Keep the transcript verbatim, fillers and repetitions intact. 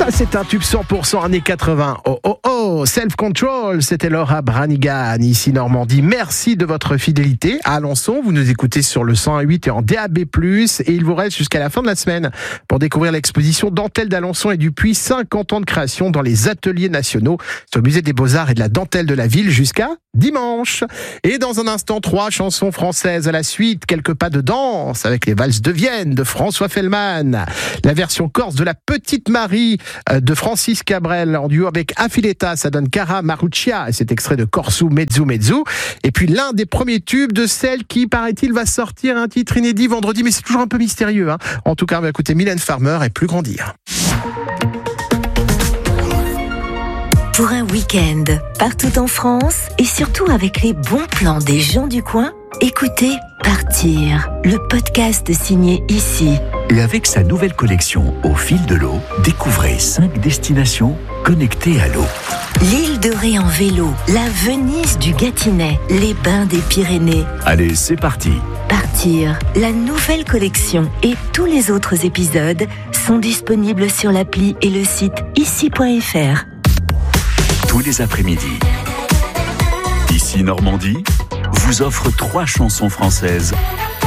Ça, c'est un tube cent pour cent années quatre-vingts. Oh, oh, oh, Self Control, c'était Laura Branigan, ici Normandie. Merci de votre fidélité à Alençon. Vous nous écoutez sur le cent un virgule huit et en D A B plus. Et il vous reste jusqu'à la fin de la semaine pour découvrir l'exposition Dentelle d'Alençon et du Puy. cinquante ans de création dans les ateliers nationaux sur le musée des Beaux-Arts et de la dentelle de la ville jusqu'à dimanche. Et dans un instant, trois chansons françaises à la suite. Quelques pas de danse avec les valses de Vienne de François Fellman. La version corse de la Petite Marie de Francis Cabrel en duo avec Affiletta, ça donne Cara Maruccia et cet extrait de Corsu Mezzu Mezzu. Et puis l'un des premiers tubes de celle qui, paraît-il, va sortir un titre inédit vendredi, mais c'est toujours un peu mystérieux. Hein. En tout cas, on va écouter Mylène Farmer et Plus grandir. Pour un week-end, partout en France et surtout avec les bons plans des gens du coin, écoutez Partir, le podcast signé Ici. Et avec sa nouvelle collection Au fil de l'eau, découvrez cinq destinations connectées à l'eau. L'île de Ré en vélo, la Venise du Gâtinais, les bains des Pyrénées. Allez, c'est parti. Partir, la nouvelle collection et tous les autres épisodes sont disponibles sur l'appli et le site ici point f r. Tous les après-midi, Ici Normandie vous offre trois chansons françaises